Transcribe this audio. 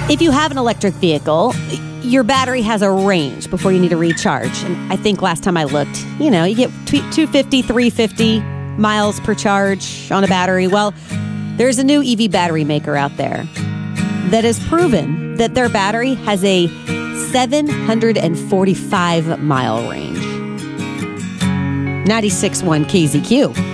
If you have an electric vehicle, your battery has a range before you need to recharge. And I think last time I looked, you get 250, 350 miles per charge on a battery. Well, there's a new EV battery maker out there that has proven that their battery has a 745 mile range. 96.1 KZQ.